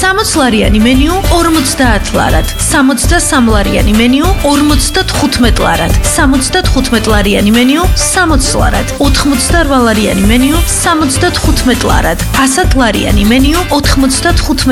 60 ლარიანი მენიუ 50 ლარად, 63 ლარიანი მენიუ 55 ლარად, 75 ლარიანი მენიუ 60 ლარად, 88 ლარიანი მენიუ 75 ლარად, 100 ლარიანი მენიუ 95